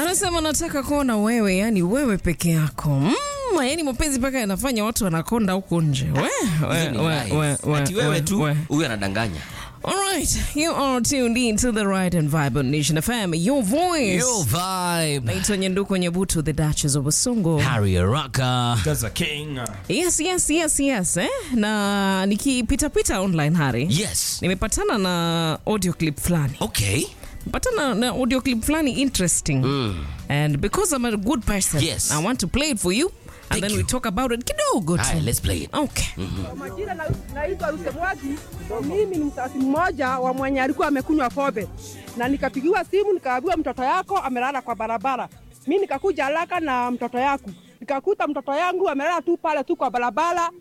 Anasema nataka kuona wewe, yani wewe peke yako. Yani mapenzi paka yanafanya watu wanakonda huko nje. Ati wewe tu huyu anadanganya. Alright, you are tuned in to the right and vibrant Nation FM, your voice. Your vibe. Naitwa Nyanduko Nyabuto, the Duchess of Wasungu. Harry Araka. That's a king. Yes. Na nikipita online, Harry. Yes. Nimepatana na audio clip flani. Okay. Patana na audio clip flani interesting. And because I'm a good person, yes, I want to play it for you. And then we talk about it kidogo tu. Alright, let's play it. Okay. Majina naitwa Rusemwagi. Mimi ni msasi mmoja wa mwenye alikuwa amekunywa pombe. Na nikapigiwa simu nikaambiwa mtoto yako amelala kwa barabara. Mimi nikakuja haraka na mtoto yako. Nikakuta mtoto yangu amelala tu pale tu kwa barabara.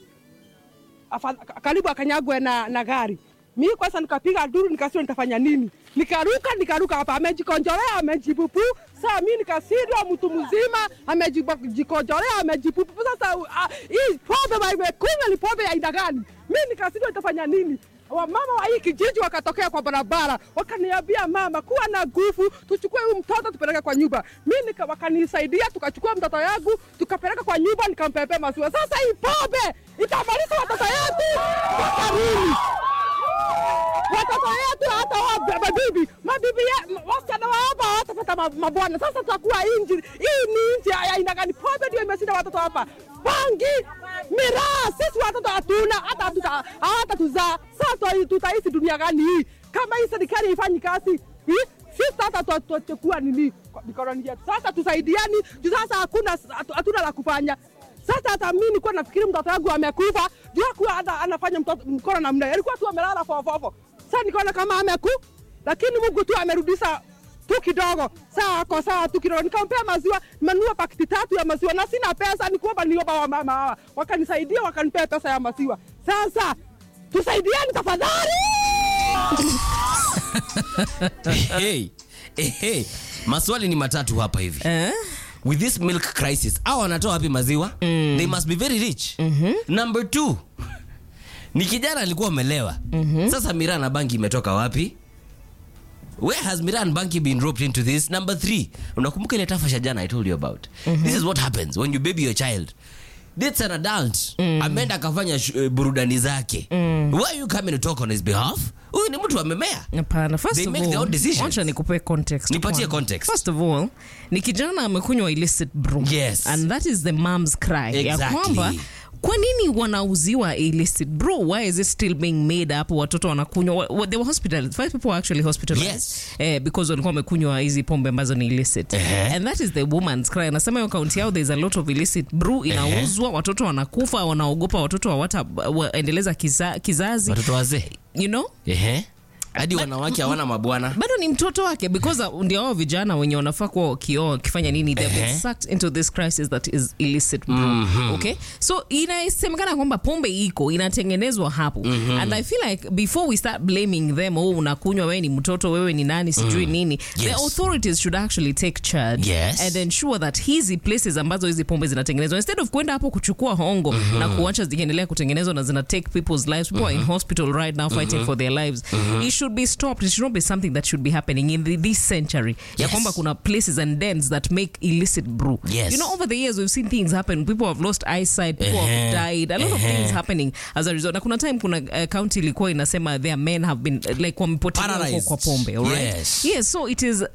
Karibu akanyagwe na gari. Mimi kwanza nikapiga duru nikasema nitafanya nini? Nikaruka hapa amejikonjolea amejipupu. Sasa mimi nikasindwa mtu mzima amejikonjolea amejipupu. Sasa hii pombe imekunywa ni pombe ya aina gani? Mimi nikasindwa nitafanya nini? Wamama wa hii kijiji wakatokea kwa barabara. Wakaniambia mama kuwa na nguvu tuchukue huyu mtoto tupeleke kwa nyumba. Mimi wakanisaidia tukachukua mtoto yangu tukapeleka kwa nyumba nikampepea maziwa. Sasa hii pombe itamaliza watoto yetu. Karuni. Watoto yetu hata mabibi wasichana hapa watapata mabwana. Sasa tutakuwa inji. Hii ni inji ya aina gani? Pombe ndio imeshinda watoto hapa. Bangi, miraa, sisi watoto hatuna hata tuzaa. Sasa tutaishi dunia gani hii? Kama hii serikali haifanyi kazi, sisi hata tutakuwa nini? Mikononi yetu. Sasa tusaidiani, sasa hatuna la kufanya. Sasa hata mimi nilikuwa nafikiri mtoto wangu amekufa, ndio kwa anafanya mkono namna. Alikuwa tu amelala fofofo. Sasa nikaona kama lakini Mungu tu amerudisha tu kidogo. Sawa tu kidogo. Nikampea maziwa, nimenunua pakiti 3 ya maziwa na sina pesa, nikuomba nioba wa mama hawa. Wakanisaidia wakanipea pesa ya maziwa. Sasa tusaidiane tafadhali. Hey. Maswali ni matatu hapa hivi. With this milk crisis, wanatoa wapi maziwa? They must be very rich. Number 2, ni kijana alikuwa amelewa. Sasa miraa na bangi imetoka wapi? Where has miraa and bangi been roped into this? Number 3, unakumbuka ile tafasha jana I told you about? This is what happens when you baby your child. That's an adult. Ameenda akafanya burudani zake. Why are you coming to talk on his behalf? Huyu ni mtu amemea. Hapana, first They of make all, their own decisions. wacha nikupe context. Nipatie context. First of all, ni kijana amekunywa illicit brew. Yes. And that is the mom's cry. Exactly. Ya kwamba kwa nini wanauziwa illicit brew? Why is it still being made up? Watoto wanakunywa. They were hospitalized. 5 people were actually hospitalized. Yes. Because walikuwa wamekunywa hizi pombe ambazo ni illicit. And that is the woman's cry. Nasema hiyo kaunti yao there's a lot of illicit brew inauzwa. Watoto wanakufa, wanaogopa watoto waendeleza kizazi. Watoto wazee. You know? Hadi wanawake hawana mabwana. Bado ni mtoto wake because ndio hao vijana wenye wanafaa kuwa kifanya nini, they've been sucked into this crisis that is illicit brew. Okay, so inasemekana kwamba pombe iko inatengenezwa hapo. And I feel like before we start blaming them, unakunywa wewe ni mtoto, wewe ni nani sijui nini, the authorities should actually take charge and ensure that hizi places ambazo hizi pombe zinatengenezwa, instead of kwenda hapo kuchukua hongo na kuacha zikiendelea kutengenezwa na zina take people's lives, people are in hospital right now fighting for their lives. It should be stopped. It should not be something that should be happening in this century. Ya kwamba kuna places and dens that make illicit brew. You know, over the years we've seen things happen. People have lost eyesight, people have died, a lot of things happening as a result. Na kuna time kuna county ilikuwa inasema their men have been like wamepotea kwa pombe, right? Yes, so it is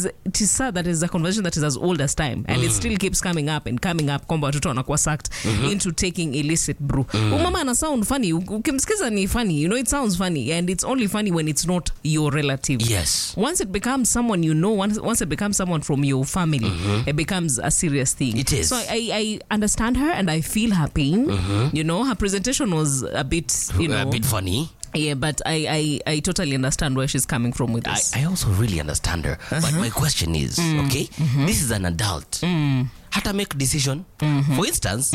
sad that is a conversation that is as old as time and it still keeps coming up kwamba watoto wanakuwa sucked into taking illicit brew. Mama ana sound funny. Ukimsikiza ni funny. You know, it sounds funny and it's only funny when it's not your relative. Yes. Once it becomes someone you know, once it becomes someone from your family, it becomes a serious thing. It is. So I understand her and I feel her pain. You know, her presentation was a bit, a bit funny. Yeah, but I totally understand where she's coming from with this. I also really understand her. But my question is, okay, this is an adult. How to make decision? For instance,